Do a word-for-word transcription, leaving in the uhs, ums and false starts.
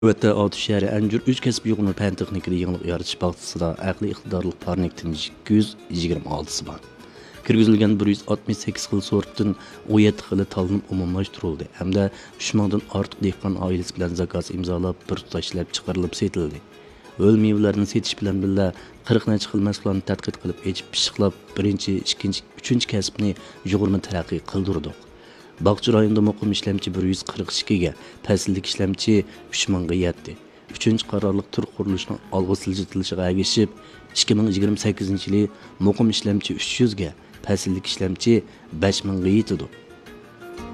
Növətdə altı şəhəri Əncür üç kəsb yığını fən texnikada yenilik yaratish baxtısida aqli iqtidorli parnikdan ikki yuz yigirma oltisi var. Kirgizilgan bir yuz oltmish sakkiz xil sortdan o'n yetti xili tanlanib umumlashtirildi hamda uch mingdan ortiq dehqon oilasi bilan zakaz imzolab bir tutash ishlab chiqarilib setildi. O'l mevalarni setish bilan birga qirq necha xil mahsulotni tadqiq qilib, echib pishiqlab, birinchi, ikkinchi, uchinchi kasbni yug'urma taraqqiy qildirdik. Baqçı rayonida muqim ishlamchi bir yuz qirq ikkiga, fasllik ishlamchi uch mingga yetdi. uchinchi qarorliq tur qurilishning olg'a siljitilishiga ergashib, ikki ming yigirma sakkizinchi yili muqim ishlamchi uch yuzga, fasllik ishlamchi besh mingga yetdi.